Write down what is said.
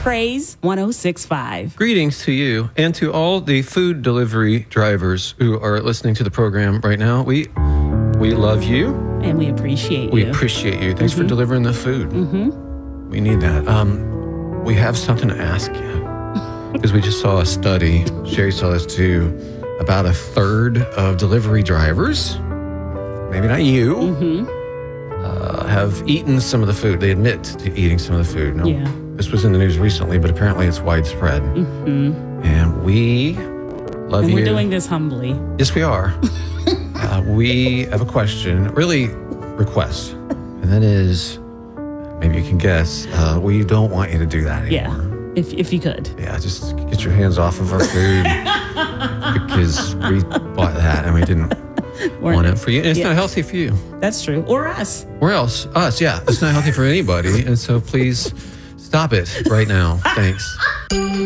Praise 106.5. Greetings to you and to all the food delivery drivers who are listening to the program right now. We love you. And we appreciate you. We appreciate you. Thanks for delivering the food. We need that. We have something to ask you because we just saw a study. Sherry saw this too. About a third of delivery drivers, maybe not you, have eaten some of the food. They admit to eating some of the food. Now, this was in the news recently, but apparently it's widespread. And we love you. And we're doing this humbly. Yes, we are. We have a question, really request, and that is, maybe you can guess, we don't want you to do that anymore. If you could. Yeah, just get your hands off of our food because we bought that and we didn't want it for you. And it's not healthy for you. That's true. Or us. Or else. Us, yeah. It's not healthy for anybody. And so please stop it right now. Thanks.